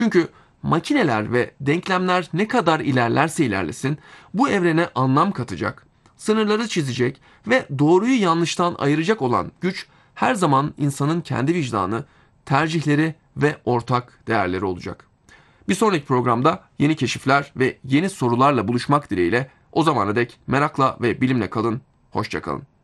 Çünkü makineler ve denklemler ne kadar ilerlerse ilerlesin bu evrene anlam katacak, sınırları çizecek ve doğruyu yanlıştan ayıracak olan güç her zaman insanın kendi vicdanı, tercihleri ve ortak değerleri olacak. Bir sonraki programda yeni keşifler ve yeni sorularla buluşmak dileğiyle o zamana dek merakla ve bilimle kalın, hoşça kalın.